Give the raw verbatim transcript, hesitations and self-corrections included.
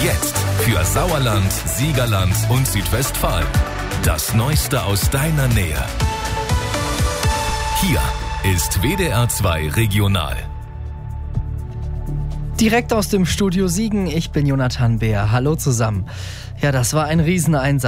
Jetzt für Sauerland, Siegerland und Südwestfalen. Das Neueste aus deiner Nähe. Hier ist W D R zwei Regional. Direkt aus dem Studio Siegen, ich bin Jonathan Beer. Hallo zusammen. Ja, das war ein Rieseneinsatz.